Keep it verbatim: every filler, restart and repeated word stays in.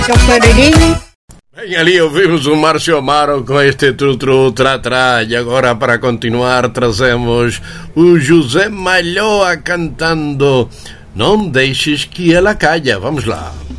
Bem, ali ouvimos o Márcio Amaro com este tru-tru tra-tra. E agora, para continuar, trazemos o José Malhoa cantando Não Deixes Que Ela Caia. Vamos lá.